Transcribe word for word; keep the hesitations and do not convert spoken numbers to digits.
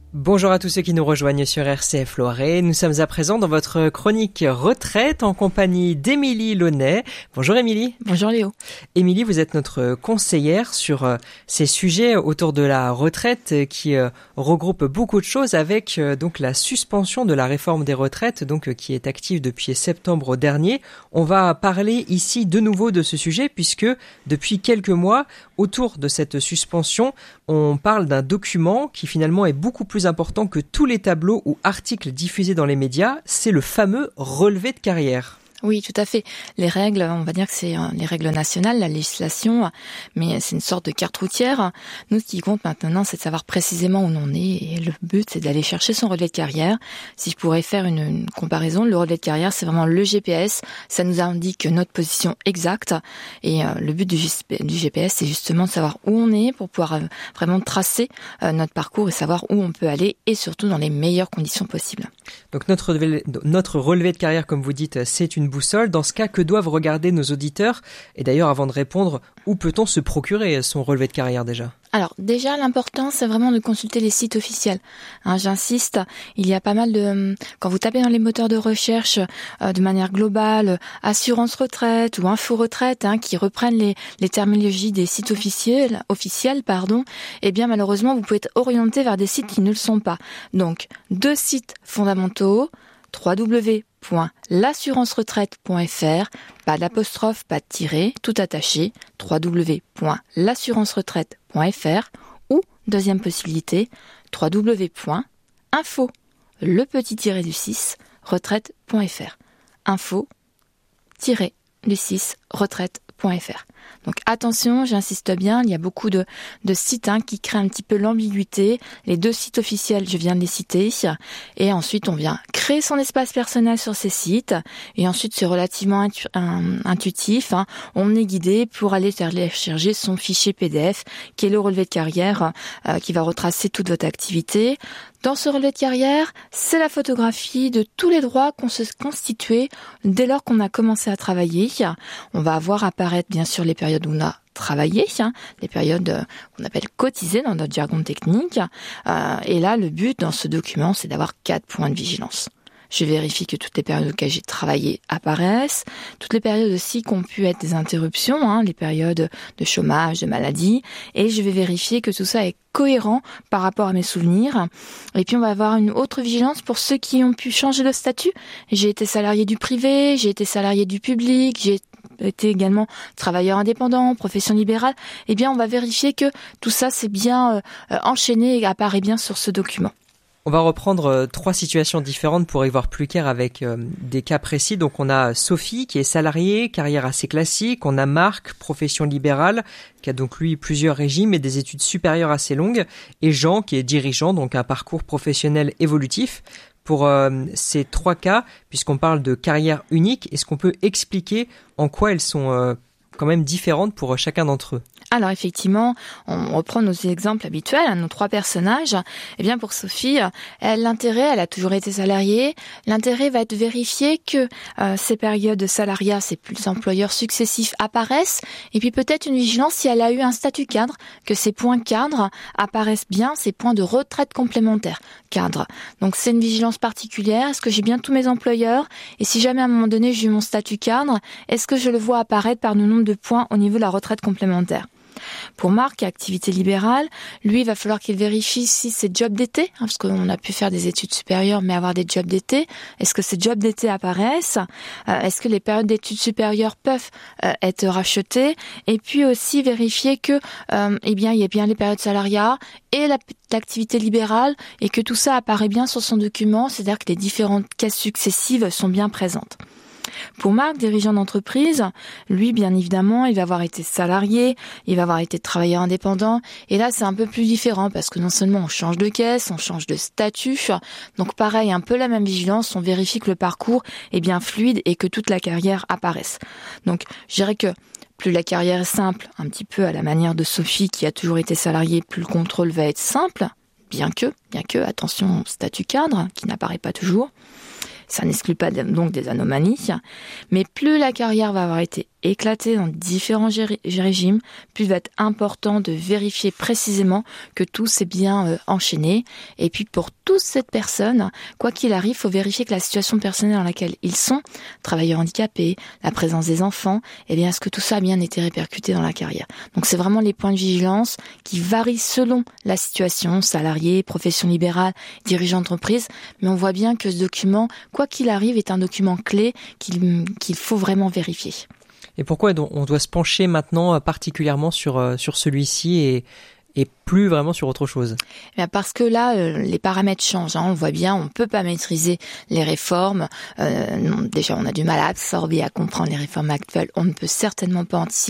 Bonjour à tous ceux qui nous rejoignent sur R C F Loiret. Nous sommes à présent dans votre chronique retraite en compagnie d'Émilie Launay. Bonjour Émilie. Bonjour Léo. Émilie, vous êtes notre conseillère sur euh, ces sujets autour de la retraite euh, qui euh, regroupent beaucoup de choses avec euh, donc la suspension de la réforme des retraites donc euh, qui est active depuis septembre dernier. On va parler ici de nouveau de ce sujet puisque depuis quelques mois, autour de cette suspension, on parle d'un document qui finalement est beaucoup plus important que tous les tableaux ou articles diffusés dans les médias, c'est le fameux relevé de carrière. Oui, tout à fait. Les règles, on va dire que c'est les règles nationales, la législation, mais c'est une sorte de carte routière. Nous, ce qui compte maintenant, c'est de savoir précisément où on est, et le but, c'est d'aller chercher son relevé de carrière. Si je pourrais faire une, une comparaison, le relevé de carrière, c'est vraiment le G P S. Ça nous indique notre position exacte, et euh, le but du, du G P S, c'est justement de savoir où on est pour pouvoir euh, vraiment tracer euh, notre parcours et savoir où on peut aller, et surtout dans les meilleures conditions possibles. Donc notre relevé, notre relevé de carrière, comme vous dites, c'est une boussole. Dans ce cas, que doivent regarder nos auditeurs? Et d'ailleurs, avant de répondre, où peut-on se procurer son relevé de carrière déjà? Alors déjà, l'important, c'est vraiment de consulter les sites officiels. Hein, j'insiste, il y a pas mal de... Quand vous tapez dans les moteurs de recherche euh, de manière globale, assurance retraite ou info retraite, hein, qui reprennent les, les terminologies des sites officiels, officiels, pardon, eh bien malheureusement, vous pouvez être orienté vers des sites qui ne le sont pas. Donc, deux sites fondamentaux, w w w point l'assurance retraite point f r, pas d'apostrophe, pas de tiret, tout attaché, w w w point l'assurance retraite point f r, ou, deuxième possibilité, w w w point info, le petit tiret du six, retraite point f r. Info, tiret du six, retraite point f r. Donc attention, j'insiste bien, il y a beaucoup de, de sites hein, qui créent un petit peu l'ambiguïté. Les deux sites officiels, je viens de les citer. Et ensuite, on vient créer son espace personnel sur ces sites. Et ensuite, c'est relativement intu- intuitif. Hein. On est guidé pour aller télécharger son fichier P D F, qui est le relevé de carrière, euh, qui va retracer toute votre activité. Dans ce relevé de carrière, c'est la photographie de tous les droits qu'on se constituait dès lors qu'on a commencé à travailler. On va avoir apparaître bien sûr les périodes où on a travaillé, hein, les périodes qu'on appelle cotisées dans notre jargon technique. Euh, et là, le but dans ce document, c'est d'avoir quatre points de vigilance. Je vérifie que toutes les périodes auxquelles j'ai travaillé apparaissent, toutes les périodes aussi qui ont pu être des interruptions, hein, les périodes de chômage, de maladie, et je vais vérifier que tout ça est cohérent par rapport à mes souvenirs. Et puis on va avoir une autre vigilance pour ceux qui ont pu changer de statut. J'ai été salarié du privé, j'ai été salarié du public, j'ai été également travailleur indépendant, profession libérale. Eh bien, on va vérifier que tout ça c'est bien euh, enchaîné et apparaît bien sur ce document. On va reprendre euh, trois situations différentes pour y voir plus clair avec euh, des cas précis. Donc on a Sophie qui est salariée, carrière assez classique. On a Marc, profession libérale, qui a donc lui plusieurs régimes et des études supérieures assez longues. Et Jean qui est dirigeant, donc un parcours professionnel évolutif. Pour euh, ces trois cas, puisqu'on parle de carrière unique, est-ce qu'on peut expliquer en quoi elles sont euh, quand même différentes pour chacun d'entre eux? Alors effectivement, on reprend nos exemples habituels, nos trois personnages. Eh bien pour Sophie, elle, l'intérêt, elle a toujours été salariée. L'intérêt va être de vérifier que euh, ces périodes de salariat, ces plus employeurs successifs apparaissent. Et puis peut-être une vigilance si elle a eu un statut cadre, que ces points cadres apparaissent bien, ces points de retraite complémentaire cadre. Donc c'est une vigilance particulière. Est-ce que j'ai bien tous mes employeurs? Et si jamais à un moment donné j'ai eu mon statut cadre, est-ce que je le vois apparaître par le nombre de points au niveau de la retraite complémentaire? Pour Marc, activité libérale, lui, il va falloir qu'il vérifie si c'est job d'été, hein, parce qu'on a pu faire des études supérieures, mais avoir des jobs d'été. Est-ce que ces jobs d'été apparaissent? euh, Est-ce que les périodes d'études supérieures peuvent euh, être rachetées? Et puis aussi vérifier que, euh, eh bien, il y a bien les périodes salariat et la, l'activité libérale, et que tout ça apparaît bien sur son document, c'est-à-dire que les différentes caisses successives sont bien présentes. Pour Marc, dirigeant d'entreprise, lui, bien évidemment, il va avoir été salarié, il va avoir été travailleur indépendant. Et là, c'est un peu plus différent parce que non seulement on change de caisse, on change de statut. Donc pareil, un peu la même vigilance, on vérifie que le parcours est bien fluide et que toute la carrière apparaisse. Donc, je dirais que plus la carrière est simple, un petit peu à la manière de Sophie qui a toujours été salariée, plus le contrôle va être simple, bien que, bien que, attention, statut cadre, qui n'apparaît pas toujours. Ça n'exclut pas donc des anomalies, mais plus la carrière va avoir été éclatés dans différents gé- régimes, plus il va être important de vérifier précisément que tout s'est bien euh, enchaîné. Et puis pour toute cette personne, quoi qu'il arrive, il faut vérifier que la situation personnelle dans laquelle ils sont, travailleurs handicapés, la présence des enfants, eh bien, est-ce que tout ça a bien été répercuté dans la carrière? Donc c'est vraiment les points de vigilance qui varient selon la situation, salarié, profession libérale, dirigeant d'entreprise, mais on voit bien que ce document, quoi qu'il arrive, est un document clé qu'il, qu'il faut vraiment vérifier. Et pourquoi on doit se pencher maintenant particulièrement sur, sur celui-ci et, et plus vraiment sur autre chose? Bien parce que là, euh, les paramètres changent. Hein, on le voit bien, on ne peut pas maîtriser les réformes. Euh, non, déjà, on a du mal à absorber, à comprendre les réformes actuelles. On ne peut certainement pas anticiper